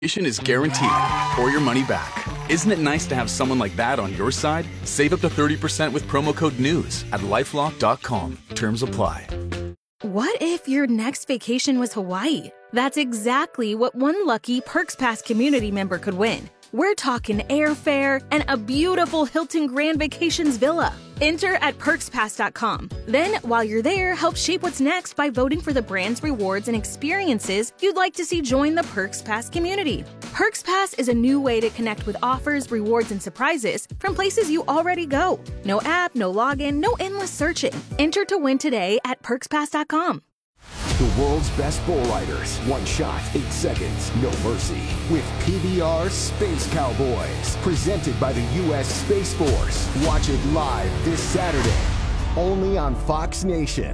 Is guaranteed or your money back. Isn't it nice to have someone like that on your side? Save up to 30% with promo code NEWS at LifeLock.com. Terms apply. What if your next vacation was Hawaii? That's exactly what one lucky Perks Pass community member could win. We're talking airfare and a beautiful Hilton Grand Vacations villa. Enter at PerksPass.com. Then, while you're there, help shape what's next by voting for the brands, rewards, and experiences you'd like to see join the Perks Pass community. Perks Pass is a new way to connect with offers, rewards, and surprises from places you already go. No app, no login, no endless searching. Enter to win today at PerksPass.com. The world's best bull riders. One shot, 8 seconds, no mercy. With PBR Space Cowboys. Presented by the U.S. Space Force. Watch it live this Saturday. Only on Fox Nation.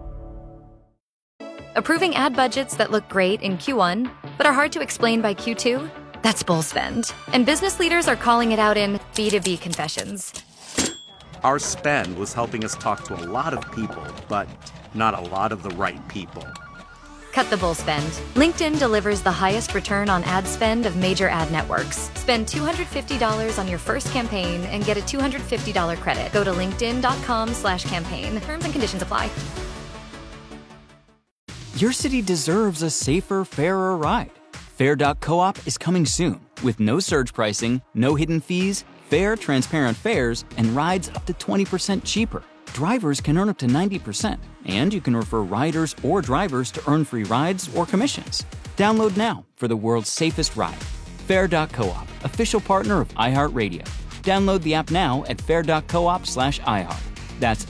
Approving ad budgets that look great in Q1, but are hard to explain by Q2? That's bull spend. And business leaders are calling it out in B2B confessions. Our spend was helping us talk to a lot of people, but not a lot of the right people. Cut the bull spend. LinkedIn delivers the highest return on ad spend of major ad networks. Spend $250 on your first campaign and get a $250 credit. Go to linkedin.com/campaign. Terms and conditions apply. Your city deserves a safer, fairer ride. Fair.coop is coming soon with no surge pricing, no hidden fees, fair, transparent fares, and rides up to 20% cheaper. Drivers can earn up to 90%, and you can refer riders or drivers to earn free rides or commissions. Download now for the world's safest ride. Fair.coop, official partner of iHeartRadio. Download the app now at fair.coop/iHeart. That's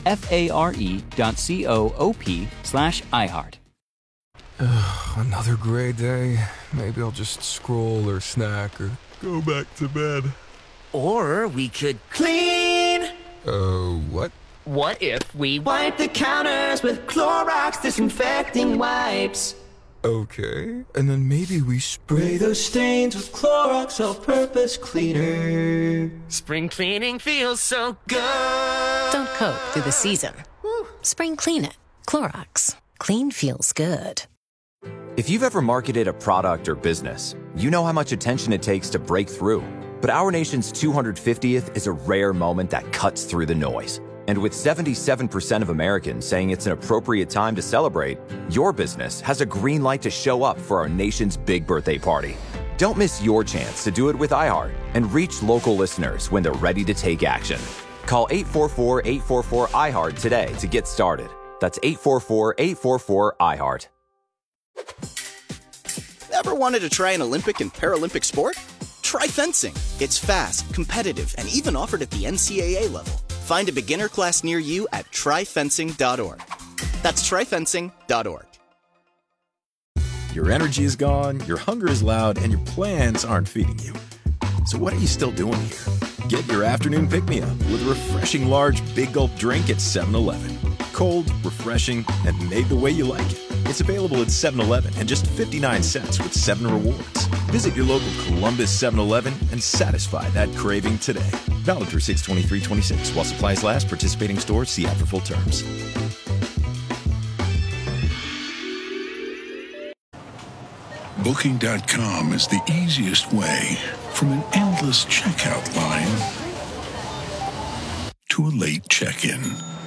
FARE.coop/iHeart. Another gray day. Maybe I'll just scroll or snack or go back to bed. Or we could clean. What? What if we wipe the counters with Clorox disinfecting wipes? Okay. And then maybe we spray those stains with Clorox all-purpose cleaner. Spring cleaning feels so good. Don't cope through the season. Spring clean it. Clorox. Clean feels good. If you've ever marketed a product or business, you know how much attention it takes to break through. But our nation's 250th is a rare moment that cuts through the noise. And with 77% of Americans saying it's an appropriate time to celebrate, your business has a green light to show up for our nation's big birthday party. Don't miss your chance to do it with iHeart and reach local listeners when they're ready to take action. Call 844-844-iHeart today to get started. That's 844-844-iHeart. Ever wanted to try an Olympic and Paralympic sport? Try fencing. It's fast, competitive, and even offered at the NCAA level. Find a beginner class near you at tryfencing.org. That's tryfencing.org. Your energy is gone, your hunger is loud, and your plans aren't feeding you. So what are you still doing here? Get your afternoon pick-me-up with a refreshing large Big Gulp drink at 7-Eleven. Cold, refreshing, and made the way you like it. It's available at 7-Eleven and just 59 cents with 7 rewards. Visit your local Columbus 7-Eleven and satisfy that craving today. Valid through 6/23/26 while supplies last. Participating stores see app for full terms. Booking.com is the easiest way from an endless checkout line to a late check-in.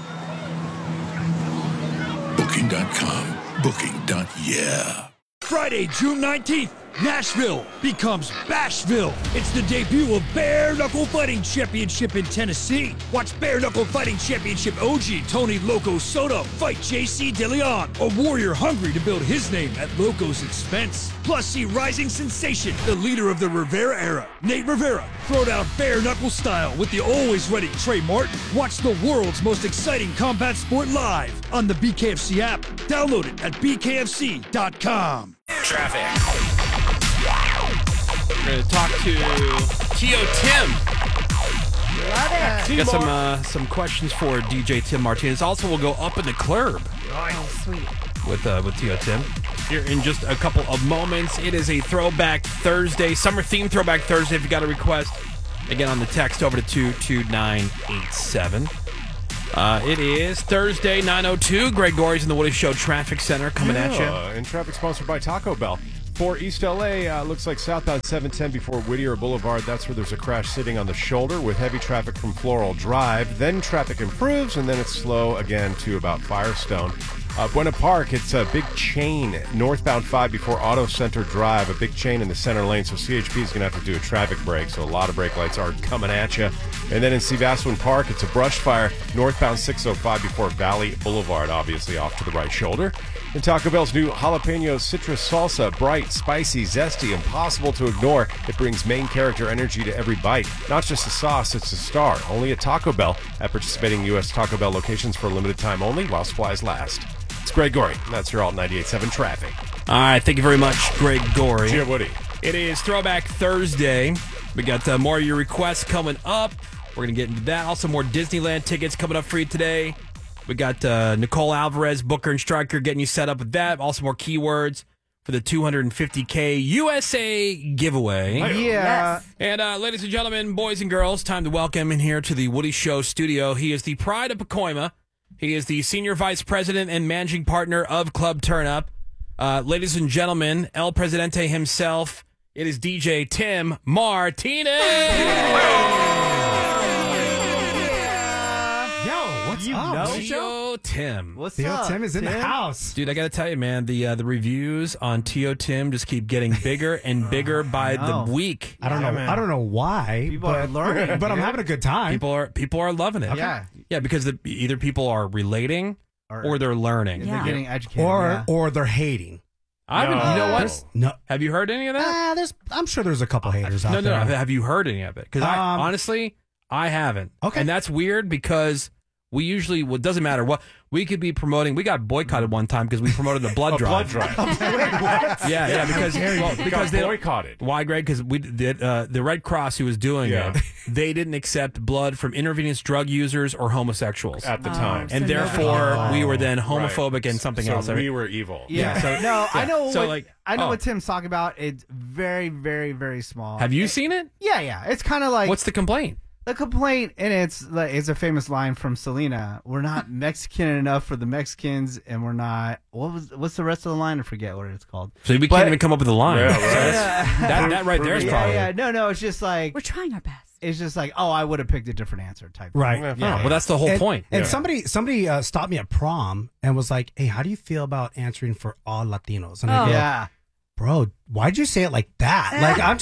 Booking.com. Booking.yeah. Friday, June 19th, Nashville becomes Bashville. It's the debut of Bare Knuckle Fighting Championship in Tennessee. Watch Bare Knuckle Fighting Championship OG Tony Loco Soto fight JC DeLeon, a warrior hungry to build his name at Loco's expense. Plus, see rising sensation, the leader of the Rivera era, Nate Rivera, throw down bare knuckle style with the always ready Trey Martin. Watch the world's most exciting combat sport live on the BKFC app. Download it at bkfc.com. Traffic. We're going to talk to T.O. Tim. Love it. Got some questions for DJ Tim Martinez. Also, we'll go up in the club. Oh, sweet. With T.O. Tim. Here in just a couple of moments. It is a Throwback Thursday, summer themed Throwback Thursday. If you got a request, again on the text over to 22987. It is Thursday, 9:02. Greg Gorey's in the Woody Show Traffic Center coming at you. And traffic sponsored by Taco Bell. For East LA, looks like southbound 710 before Whittier Boulevard. That's where there's a crash sitting on the shoulder with heavy traffic from Floral Drive. Then traffic improves, and then it's slow again to about Firestone. Buena Park, it's a big chain northbound 5 before Auto Center Drive, a big chain in the center lane, so CHP is going to have to do a traffic break, so a lot of brake lights are coming at you. And then in Sevaslin Park, it's a brush fire northbound 605 before Valley Boulevard, obviously off to the right shoulder. And Taco Bell's new jalapeno citrus salsa, bright, spicy, zesty, impossible to ignore. It brings main character energy to every bite. Not just a sauce, it's a star. Only at Taco Bell at participating U.S. Taco Bell locations for a limited time only while supplies last. It's Greg Gorey. That's your Alt 98.7 traffic. All right, thank you very much, Greg Gorey. Gia Woody. It is Throwback Thursday. We got more of your requests coming up. We're going to get into that. Also, more Disneyland tickets coming up for you today. We got Nicole Alvarez, Booker and Stryker getting you set up with that. Also, more keywords for the $250K USA giveaway. Yeah. Yes. And ladies and gentlemen, boys and girls, time to welcome in here to the Woody Show studio. He is the pride of Pacoima. He is the senior vice president and managing partner of Club Turn Up. Ladies and gentlemen, El Presidente himself, it is DJ Tim Martinez. What's up? Theo Tim. What's up? Tim is in the house. Dude, I got to tell you, man, the reviews on Theo Tim just keep getting bigger and bigger by the week. I don't know. I don't know why. People are learning, but I'm having a good time. People are loving it. Yeah. Yeah, because either people are relating or they're learning. They're getting educated. Or they're hating. You know what? No. Have you heard any of that? I'm sure there's a couple haters out there. No. Have you heard any of it? Because honestly, I haven't. Okay. And that's weird because we usually, well, it doesn't matter what, we could be promoting. We got boycotted one time because we promoted the blood drive. Blood drive. Yeah, because they boycotted. Why, Greg? Because we did the Red Cross who was doing it. They didn't accept blood from intravenous drug users or homosexuals at the time, and therefore we were then homophobic and something else. We were evil. Yeah. So, no, I know. So I know what Tim's talking about. It's very, very, very small. Have you seen it? Yeah. It's kind of like, what's the complaint? The complaint, and it's a famous line from Selena. We're not Mexican enough for the Mexicans, and we're not. What's the rest of the line? I forget what it's called. So we can't even come up with a line. Yeah, so that right there is probably. Yeah. No. It's just like we're trying our best. It's just like, I would have picked a different answer type. Right. Yeah. Well, that's the whole point. And somebody stopped me at prom and was like, "Hey, how do you feel about answering for all Latinos?" And I go, yeah. Bro, why'd you say it like that? Like I'm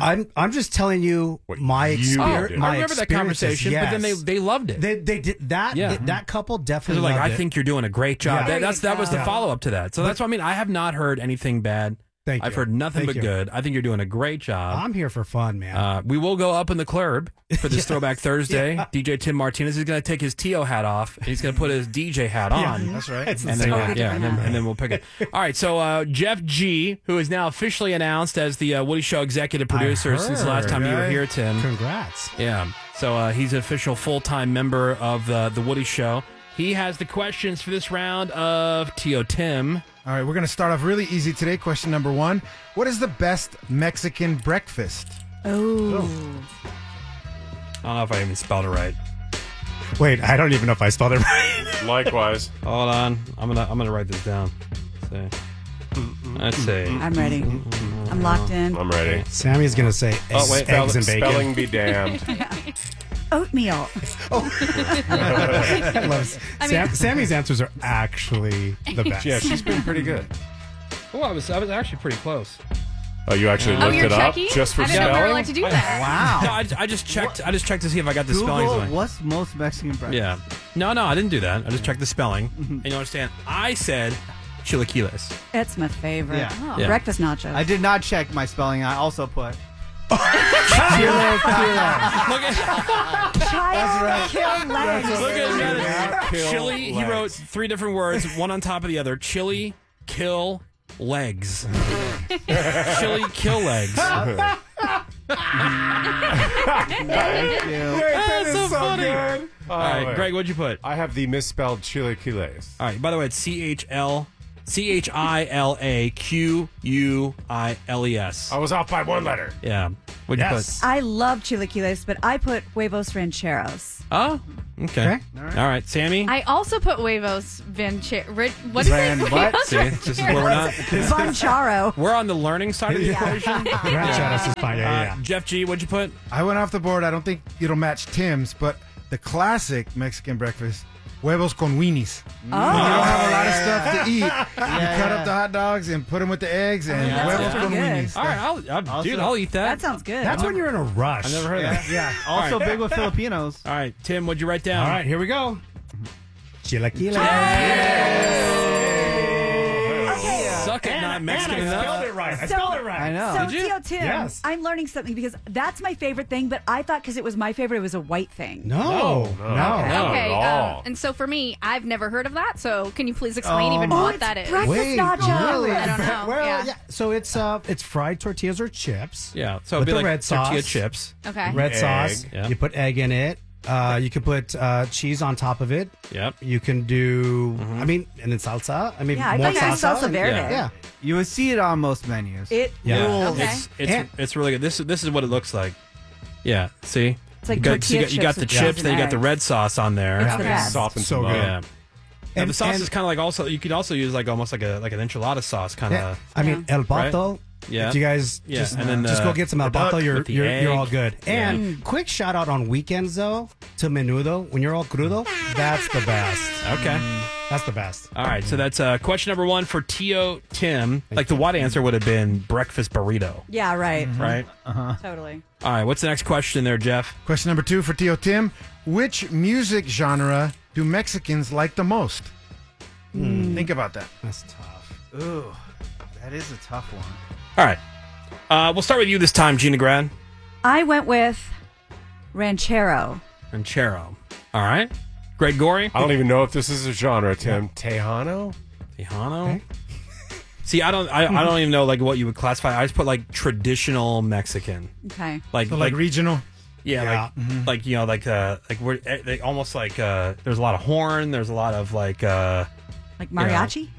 just telling you my experience. I remember that conversation, but then they loved it. They did that. Yeah. That couple definitely. Like, loved I think you're doing a great job. Yeah. That was the follow up to that. So that's what I mean. I have not heard anything bad. Thank you. I've heard nothing but good. I think you're doing a great job. I'm here for fun, man. We will go up in the club for this Throwback Thursday. Yeah. DJ Tim Martinez is going to take his Tio hat off, and he's going to put his DJ hat on. Yeah, that's right. And then we'll pick it. All right, so Jeff G., who is now officially announced as the Woody Show executive producer since the last time you were here, Tim. Congrats. Yeah, so he's an official full-time member of the Woody Show. He has the questions for this round of Tio Tim. All right, we're going to start off really easy today. Question number 1. What is the best Mexican breakfast? I don't know if I even spelled it right. Wait, I don't even know if I spelled it right. Likewise. Hold on. I'm gonna write this down. Let's see. I'm ready. I'm locked in. I'm ready. Sammy's going to say eggs and bacon. Spelling be damned. Oatmeal. Sammy's answers are actually the best. Yeah, she's been pretty good. Oh, I was actually pretty close. Oh, you actually looked it up just for I didn't spelling? know we were allowed to do that. Wow. No, I just checked. I just checked to see if I got the Google, spellings right. what's most Mexican breakfast? Yeah. No, I didn't do that. I just checked the spelling. And you understand? I said chilaquiles. It's my favorite. Yeah. Oh, breakfast nachos. I did not check my spelling. I also put. Look at chili. He wrote 3 different words, one on top of the other. Chili, kill, legs. Chili, kill legs. Thank you. That's so funny. Good. All right, Greg, what'd you put? I have the misspelled chilaquiles. All right, by the way, it's CHILAQUILES. I was off by 1 letter. Yeah. What'd you put? I love chilaquiles, but I put huevos rancheros. Oh? Okay. All right. Sammy? I also put huevos what is Van it? what? Huevos? See, this is where we're not. Vancharo. We're on the learning side of the equation. Rancheros is fine. Jeff G, what'd you put? I went off the board. I don't think it'll match Tim's, but the classic Mexican breakfast, huevos con weenies. Oh. When you don't have a lot of stuff to eat, you cut up the hot dogs and put them with the eggs and huevos con weenies. All right, I'll eat that. That sounds good. That's when you're in a rush. I've never heard of that. Yeah. All Also right. big with Filipinos. All right, Tim, what'd you write down? All right, here we go. Chilaquiles. Suck it, not Mexican I enough. spelled it right. I spelled it right. I know. So, Did you? Tio Tim, Yes. I'm learning something because that's my favorite thing, but I thought because it was my favorite, it was a white thing. No. Okay, and so for me, I've never heard of that. So can you please explain even Oh, what it's that is? breakfast nachos. Really? I don't know. Well, Yeah. So it's fried tortillas or chips. Yeah, so with it'd be the like red sauce. tortilla chips. Okay. Red Egg. sauce. Yeah. You put egg in it. You can put cheese on top of it. Yep. You can do. I mean, and then salsa. I mean, Yeah, I more thought you had salsa. salsa verde. Yeah. You would see it on most menus. It Yeah. rules. Okay. It's really good. This is what it looks like. Yeah. See. It's like you got, tortilla you got the chips with chips, cheese then you and got the egg. red sauce on there. It's the best. Softens So them good. up. Yeah. Now, And- the sauce and- is kind of like also you could also use like almost like an enchilada sauce kind Yeah. of. I mean, el pato. Yeah. If you guys Yeah, just, and then just the- go get some el the duck pato, you're with the you're all egg. good. Yeah. And quick shout out on weekends though to menudo when you're all crudo. That's the best. Okay. That's the best. All right. So that's question number 1 for Tio Tim. Like the what answer would have been breakfast burrito. Yeah, right. Right. Totally. All right. What's the next question there, Jeff? Question number 2 for Tio Tim. Which music genre do Mexicans like the most? Think about that. That's tough. Ooh, that is a tough one. All right. We'll start with you this time, Gina Grad. I went with ranchero. And Chero. All right. Greg Gorey. I don't even know if this is a genre, Tim. Tejano? Tejano. See, I don't even know like what you would classify. I just put like traditional Mexican, Okay. like So like regional? yeah, like you know, like we're they almost like there's a lot of horn. There's a lot of like Like mariachi?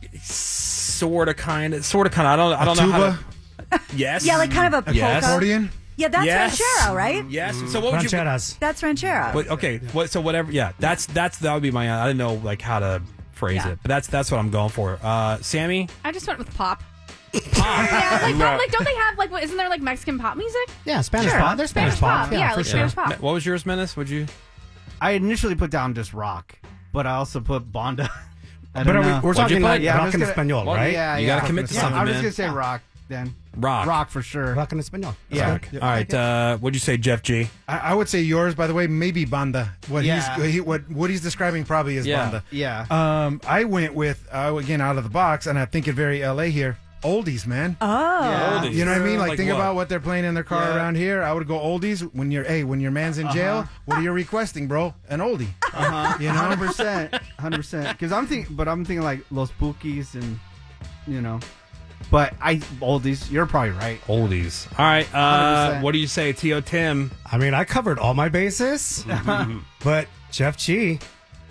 sort of kind of. I don't know how tuba? to. Yes. Yeah, like kind of a polka. Yes. Accordion? Yeah, that's Yes. ranchero, right? Yes. So what would you? Rancheras. That's ranchero. What, okay. What? So whatever. Yeah. That would be my. I didn't know like how to phrase Yeah. it, but that's what I'm going for. Sammy. I just went with pop. Yeah, like don't they have like isn't there like Mexican pop music? Yeah, Spanish Sure. pop. There's Spanish pop. Yeah, for like sure. Spanish pop. What was yours, Menace? Would you? I initially put down just rock, but I also put Banda. I But don't are we, know. we're talking like I'm rock just in gonna- español, Well, right? Yeah, You yeah. gotta commit to something, I'm just man. gonna say rock then. Rock. Rock for sure. Rock in español. Yeah. Rock. All right. What'd you say, Jeff G? I would say yours, by the way, maybe Banda. What Yeah. what he's describing probably is Yeah. Banda. Yeah. I went with, again, out of the box, and I think it very LA here, oldies, man. Oh. Yeah. Oldies. You know what I mean? Like, think what? about what they're playing in their car Yeah. around here. I would go oldies when your man's in jail. What are you requesting, bro? An oldie. You know? 100%. Because I'm thinking like Los Bukis and, you know. But oldies, you're probably right. Oldies. All right. 100%. What do you say, Tio Tim? I mean, I covered all my bases, but Jeff G.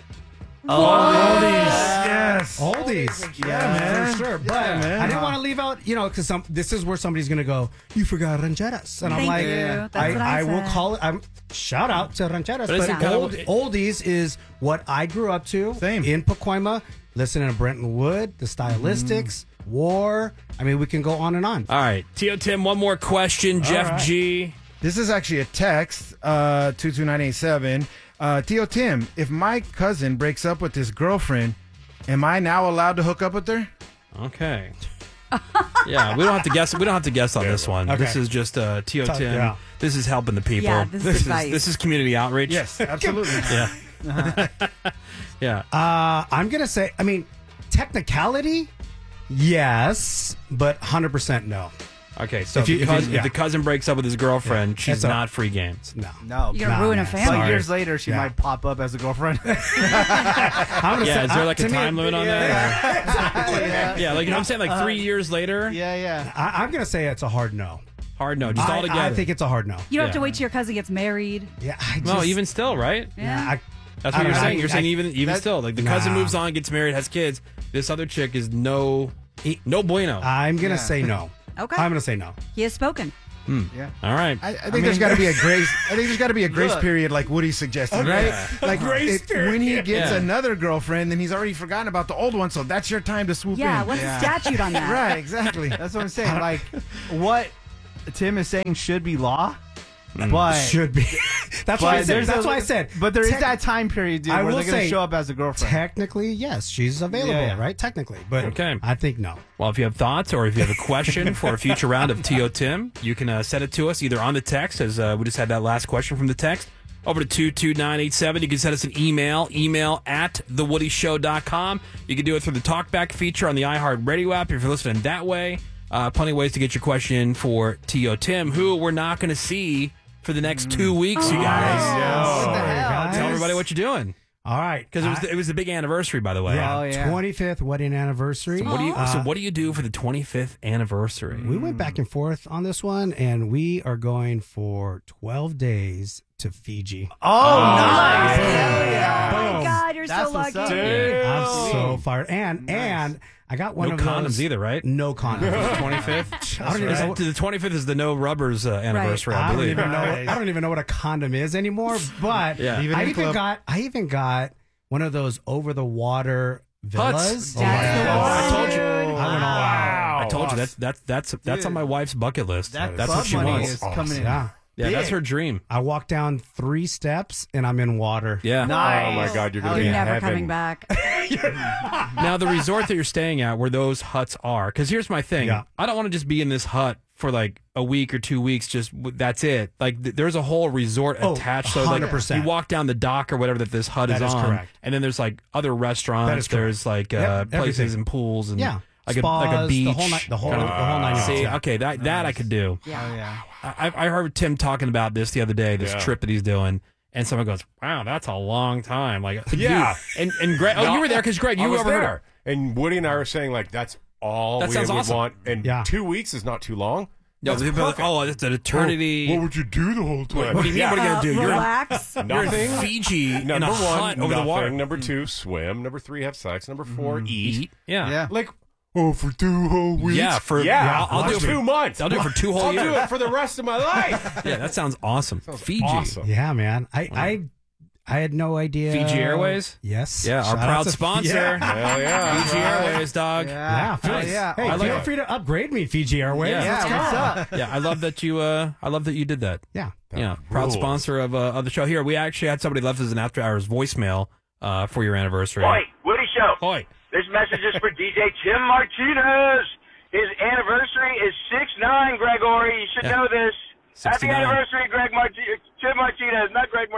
Oldies. Yes. Oldies. Yeah, man. For sure. But Yeah, man. I didn't want to leave out, because this is where somebody's going to go, you forgot rancheras. And I'm Thank like, you. That's what I will said. call it, shout out to rancheras. But isn't But kind of- oldies is what I grew up to in Pacoima, listening to Brenton Wood, the Stylistics, War. I mean, we can go on and on. All right. Tio Tim, one more question. Jeff right. G. This is actually a text, 22987. Tio Tim, if my cousin breaks up with his girlfriend, am I now allowed to hook up with her? Okay. Yeah, we don't have to guess. We don't have to guess on this one. Okay. This is just Tio Tim. Yeah. This is helping the people. Yeah, this is advice. This is community outreach. Yes, absolutely. Yeah. Yeah. I'm going to say, I mean, technicality, yes, but 100% no. Okay, so If you- if if you- the yeah. cousin breaks up with his girlfriend, Yeah. she's It's a- not free game. No. No. You're gonna ruin a family. But years later, she Yeah. might pop up as a girlfriend. I'm gonna Yeah, say- is there like a to me, time limit on that? Yeah, like you know what I'm saying? Like 3 years later? Yeah. I'm going to say it's a hard no. Hard no, just all together. I think it's a hard no. You don't have to Yeah. wait till your cousin gets married. Yeah, I No, even still, right? Yeah. That's I what don't you're know. saying. You're saying I- even that- still, like the cousin Nah. moves on, gets married, has kids. This other chick is no bueno. I'm going to say no. Okay. I'm going to say no. He has spoken. Yeah. All right. I think there's got to be a grace. I think there's got to be a grace period, like Woody suggested, right? Yeah. Like Grace period. when he gets Yeah. another girlfriend, then he's already forgotten about the old one. So that's your time to swoop Yeah, in. what's the statute on that? Right, exactly. That's what I'm saying. Like, what Tim is saying should be law, but Should be. That's why I said. there's That's why I said. But there is Tec- that time period, dude, I where will they're going to say, show up as a girlfriend. Technically, yes, she's available, Yeah. right? Technically, but Okay. I think no. Well, if you have thoughts or if you have a question for a future round of T.O. Tim, you can send it to us either on the text, as we just had that last question from the text, over to 22987. You can send us an email at thewoodyshow.com. You can do it through the TalkBack feature on the iHeartRadio app if you're listening that way. Plenty of ways to get your question for T.O. Tim, who we're not going to see for the next 2 weeks, you guys. What the hell, Tell guys? everybody what you're doing. All right, Because it was the big anniversary, by the way. yeah, Oh, yeah. 25th wedding anniversary. So what do you do for the 25th anniversary? We went back and forth on this one, and we are going for 12 days to Fiji. Oh, nice. Hell yeah. Oh my God, you're That's so what's lucky. up. I'm so fired. And I got one No of condoms those. either, right? No condoms. The 25th? I don't even know. The 25th is the no rubbers anniversary, I I don't believe. even know. I don't even know what a condom is anymore. But Yeah. I even got one of those over the water villas. Huts. I told you. I went all out. I told you that's on my wife's bucket list. That That's what she money wants. is coming in. Yeah. Yeah, that's big. her dream. I walked down 3 steps and I'm in water. Yeah. Nice. Oh my God, you're Oh, gonna be you're in never heaven. coming back. Now, the resort that you're staying at, where those huts are, because here's my thing. Yeah. I don't want to just be in this hut for like a week or 2 weeks. Just that's it. Like there's a whole resort Oh, attached. So like 100%. you walk down the dock or whatever that this hut That is is on, correct. and then there's like other restaurants. That is correct. There's like Yep, places everything. and pools and Yeah. like a Spas, beach. the whole kind of- whole 9 yards. See, Yeah. okay, that I could do. Oh, yeah. I heard Tim talking about this the other day, this Yeah. trip that he's doing, and someone goes, "Wow, that's a long time." Like, Yeah. dude, and Greg, No, you were there because Greg, I you was overheard. there. And Woody and I were saying, like, that's all That we sounds would awesome. want. And Yeah. 2 weeks is not too long. No, That's they'd be like, perfect. oh, it's an eternity. What would you do the whole time? What do you mean? What are you gonna do? Relax. You're in Nothing. Fiji in Number a one, hut over the water. nothing. Number 2, swim. Number 3, have sex. Number 4, eat. Yeah. Yeah. Like, for 2 whole weeks? Yeah, for I'll do it for 2 months. I'll do it for 2 whole I'll years. do it for the rest of my life. Yeah, that sounds awesome. Fiji. Awesome. Yeah, man. I had no idea. Fiji Airways? Yes. Yeah, our Shout out proud to- sponsor. Yeah. Hell yeah. Fiji Airways, dog. Yeah, Nice. Yeah. Hey, I like feel it. free to upgrade me, Fiji Airways. Yeah. Let's Yeah, go. what's up? Yeah, I love that you did that. Yeah. Yeah, proud rules. sponsor of the show. Here, we actually had somebody left us an after hours voicemail for your anniversary. Oi, Woody Show. Hoi. This message is for DJ Tim Martinez. His anniversary is 6'9", Gregory. You should Yeah. know this. 69. Happy anniversary, Tim Martinez, not Greg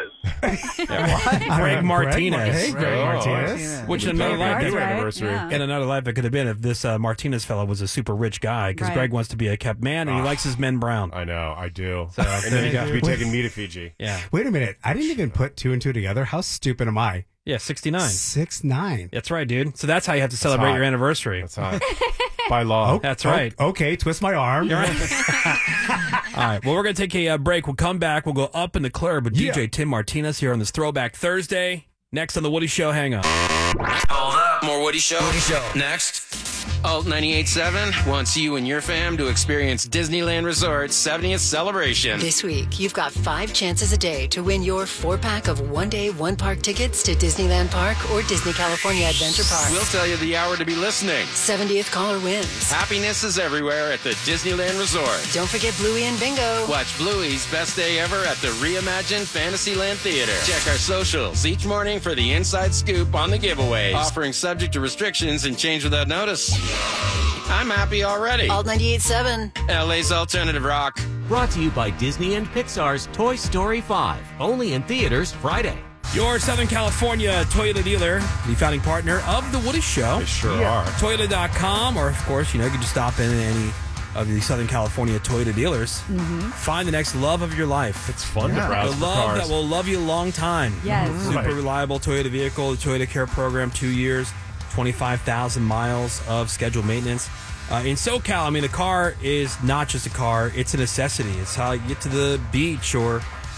Martinez. Greg Martinez. Hey, Greg Oh, Martinez. Which in another life, That's that- right. anniversary. Yeah. in another life, it could have been if this Martinez fellow was a super rich guy, because Right. Greg wants to be a kept man and he likes his men brown. I know, I do. So, and there then you you have to go. be taking me to Fiji. Yeah, Wait a minute. I didn't even put 2 and 2 together. How stupid am I? yeah, 69. 6'9". That's right, dude. So that's how you have to celebrate hot. your anniversary. That's hot. By law. That's right. Okay, twist my arm. You're right. All right. Well, we're going to take a break. We'll come back. We'll go up in the club with DJ Tim Martinez here on this Throwback Thursday. Next on The Woody Show. Hang on. Hold up. More Woody Show. Next. Alt 98.7 wants you and your fam to experience Disneyland Resort's 70th celebration. This week, you've got 5 chances a day to win your 4-pack of one-day, one-park tickets to Disneyland Park or Disney California Adventure Park. We'll tell you the hour to be listening. 70th caller wins. Happiness is everywhere at the Disneyland Resort. Don't forget Bluey and Bingo. Watch Bluey's best day ever at the reimagined Fantasyland Theater. Check our socials each morning for the inside scoop on the giveaways. Offering subject to restrictions and change without notice. I'm happy already. Alt 98.7. LA's alternative rock. Brought to you by Disney and Pixar's Toy Story 5. Only in theaters Friday. Your Southern California Toyota dealer, the founding partner of The Woody Show. They sure are. Toyota.com, or of course, you can just stop in any of the Southern California Toyota dealers. Find the next love of your life. It's fun to browse The for love cars. that will love you a long time. Yes. Super Right. reliable Toyota vehicle, the Toyota Care Program, 2 years, 25,000 miles of scheduled maintenance. In SoCal, the car is not just a car, it's a necessity. It's how you get to the beach or,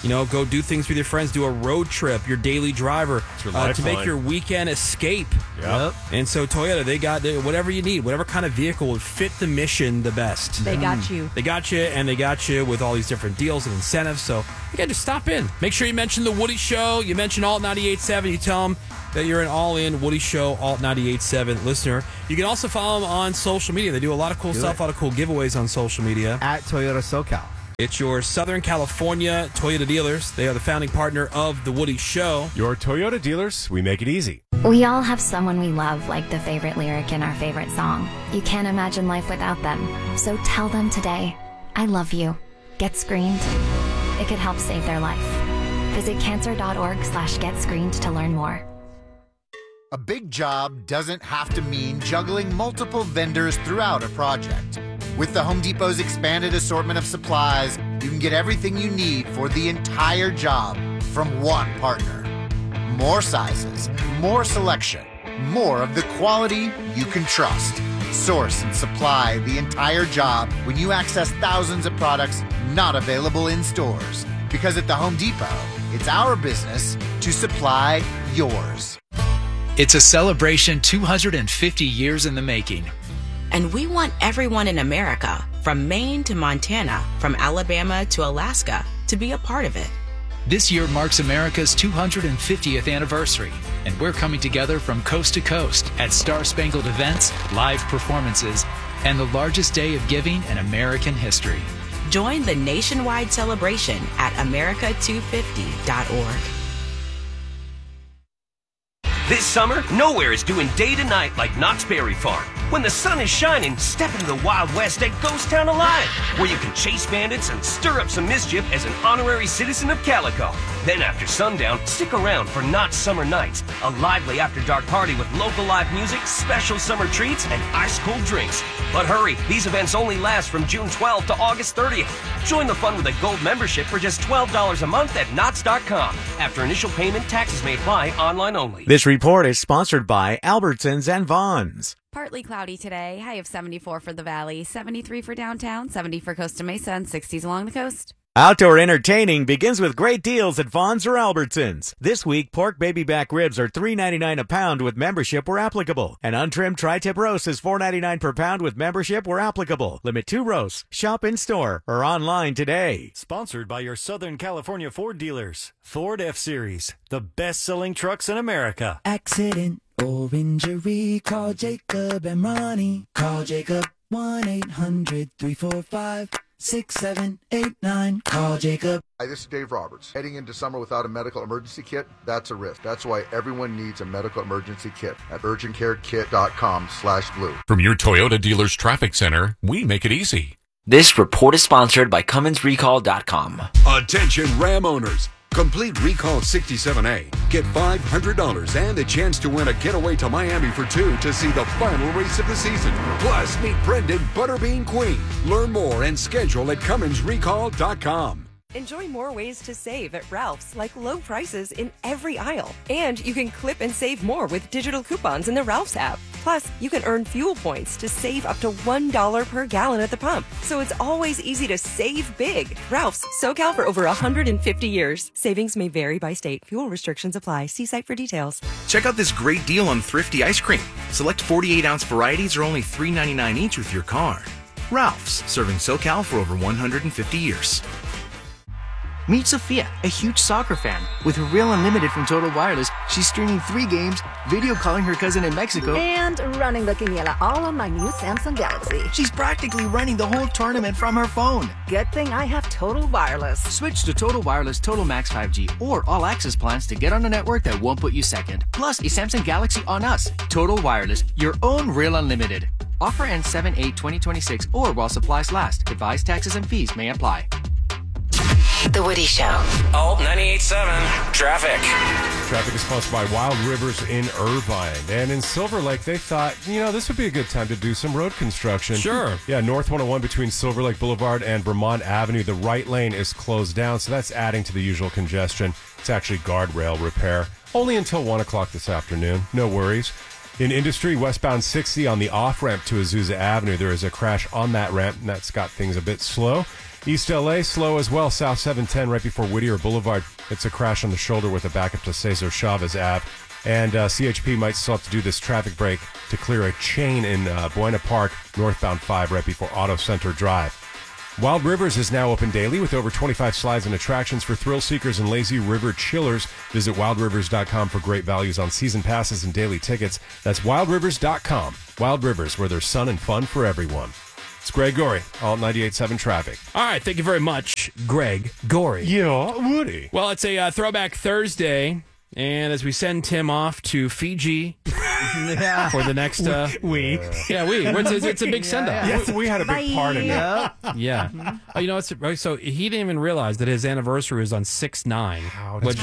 Go do things with your friends, do a road trip, your daily driver, your to lifeline. make your weekend escape. Yep. And so Toyota, they got whatever you need, whatever kind of vehicle would fit the mission the best. They got you. They got you, and they got you with all these different deals and incentives. So, again, just stop in. Make sure you mention The Woody Show. You mention Alt 98.7. You tell them that you're an all-in Woody Show, Alt 98.7 listener. You can also follow them on social media. They do a lot of cool stuff, a lot of cool giveaways on social media. At Toyota SoCal. It's your Southern California Toyota dealers. They are the founding partner of The Woody Show. Your Toyota dealers, we make it easy. We all have someone we love, like the favorite lyric in our favorite song. You can't imagine life without them. So tell them today, I love you. Get screened. It could help save their life. Visit cancer.org/getscreened to learn more. A big job doesn't have to mean juggling multiple vendors throughout a project. With the Home Depot's expanded assortment of supplies, you can get everything you need for the entire job from one partner. More sizes, more selection, more of the quality you can trust. Source and supply the entire job when you access thousands of products not available in stores. Because at the Home Depot, it's our business to supply yours. It's a celebration 250 years in the making. And we want everyone in America, from Maine to Montana, from Alabama to Alaska, to be a part of it. This year marks America's 250th anniversary, and we're coming together from coast to coast at Star-Spangled events, live performances, and the largest day of giving in American history. Join the nationwide celebration at America250.org. This summer, nowhere is doing day to night like Knott's Berry Farm. When the sun is shining, step into the Wild West at Ghost Town Alive, where you can chase bandits and stir up some mischief as an honorary citizen of Calico. Then after sundown, stick around for Knott's Summer Nights, a lively after-dark party with local live music, special summer treats, and ice-cold drinks. But hurry, these events only last from June 12th to August 30th. Join the fun with a gold membership for just $12 a month at Knott's.com. After initial payment, taxes may apply, online only. This report is sponsored by Albertsons and Vons. Partly cloudy today. High of 74 for the valley, 73 for downtown, 70 for Costa Mesa, and 60s along the coast. Outdoor entertaining begins with great deals at Vons or Albertsons. This week, pork baby back ribs are $3.99 a pound with membership where applicable. And untrimmed tri-tip roast is $4.99 per pound with membership where applicable. Limit 2 roasts. Shop in store or online today. Sponsored by your Southern California Ford dealers. Ford F-Series, the best-selling trucks in America. Accident or injury, call Jacob and Ronnie. Call Jacob 1-800-345-6789. Call Jacob. Hi, this is Dave Roberts. Heading into summer without a medical emergency kit, that's a risk. That's why everyone needs a medical emergency kit at urgentcarekit.com/blue. From your Toyota dealer's traffic center, we make it easy. This report is sponsored by CummonsRecall.com. Attention Ram owners. Complete Recall 67A. Get $500 and a chance to win a getaway to Miami for 2 to see the final race of the season. Plus, meet Brendan Butterbean Queen. Learn more and schedule at CummonsRecall.com. Enjoy more ways to save at Ralph's, like low prices in every aisle. And you can clip and save more with digital coupons in the Ralph's app. Plus, you can earn fuel points to save up to $1 per gallon at the pump. So it's always easy to save big. Ralph's, SoCal for over 150 years. Savings may vary by state. Fuel restrictions apply. See site for details. Check out this great deal on Thrifty ice cream. Select 48-ounce varieties are only $3.99 each with your card. Ralph's, serving SoCal for over 150 years. Meet Sophia, a huge soccer fan. With her Real Unlimited from Total Wireless, she's streaming 3 games, video calling her cousin in Mexico, and running the quiniela all on my new Samsung Galaxy. She's practically running the whole tournament from her phone. Good thing I have Total Wireless. Switch to Total Wireless Total Max 5G or All Access plans to get on a network that won't put you second. Plus, a Samsung Galaxy on us. Total Wireless, your own Real Unlimited. Offer ends 7/8/2026 or while supplies last. Advised taxes and fees may apply. The Woody Show. Alt 98.7 Traffic. Traffic is sponsored by Wild Rivers in Irvine. And in Silver Lake, they thought, this would be a good time to do some road construction. Sure. Yeah, North 101 between Silver Lake Boulevard and Vermont Avenue. The right lane is closed down, so that's adding to the usual congestion. It's actually guardrail repair. Only until 1 o'clock this afternoon. No worries. In Industry, westbound 60 on the off-ramp to Azusa Avenue, there is a crash on that ramp, and that's got things a bit slow. East LA, slow as well. South 710 right before Whittier Boulevard. It's a crash on the shoulder with a backup to Cesar Chavez Ave. And CHP might still have to do this traffic break to clear a chain in Buena Park, northbound 5, right before Auto Center Drive. Wild Rivers is now open daily with over 25 slides and attractions for thrill seekers and lazy river chillers. Visit wildrivers.com for great values on season passes and daily tickets. That's wildrivers.com. Wild Rivers, where there's sun and fun for everyone. It's Greg Gorey, all 98.7 Traffic. All right, thank you very much, Greg Gorey. Yeah, Woody. Well, it's a Throwback Thursday, and as we send Tim off to Fiji for the next... It's a big send-off. Yes, we had a big part in it. Yeah. Oh, you know, so he didn't even realize that his anniversary was on 6/9. Which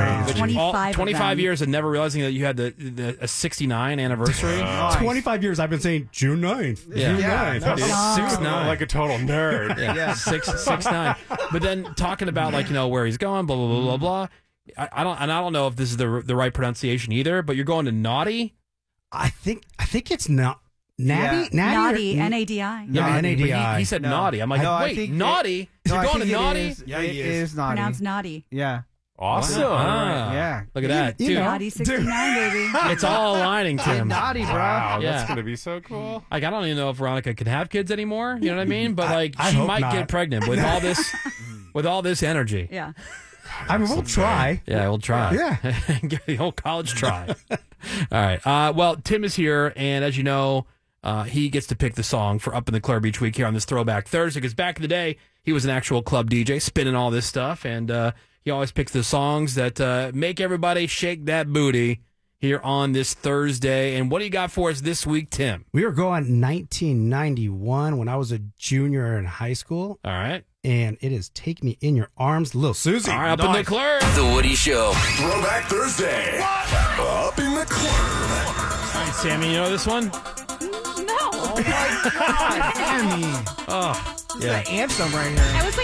25 years of never realizing that you had a 69 anniversary. 25 years I've been saying June 9th. Yeah. June 9th. 6/9. Like a total nerd. Yeah. 6/9. But then talking about where he's going, blah blah blah blah blah. I don't know if this is the right pronunciation either. But you're going to Naughty. I think it's not. Natty? Naughty, Nadi. Yeah, Nadi. He said naughty. I'm like, wait, naughty? You're going to naughty? Yeah, it is naughty. Pronounced naughty. Yeah. Awesome. Yeah. Look at that. Dude. Naughty 69, baby. It's all aligning, Tim. Naughty, bro. Wow, Yeah. that's going to be so cool. I don't even know if Veronica can have kids anymore. You know what I mean? But I she hope might not. get pregnant with all this, energy. Yeah. I mean, we'll try. Yeah, we'll try. Yeah. Give the whole college try. All right. Well, Tim is here, and as you know, he gets to pick the song for Up in the Club each week here on this Throwback Thursday, because back in the day, he was an actual club DJ spinning all this stuff, and he always picks the songs that make everybody shake that booty here on this Thursday. And what do you got for us this week, Tim? We were going 1991 when I was a junior in high school. All right. And it is Take Me in Your Arms, Lil Susie. All right, Up in the Club. The Woody Show. Throwback Thursday. Up in the Club. All right, Sammy, you know this one? No. Oh, my God, Sammy. Oh, It's an anthem right here. I was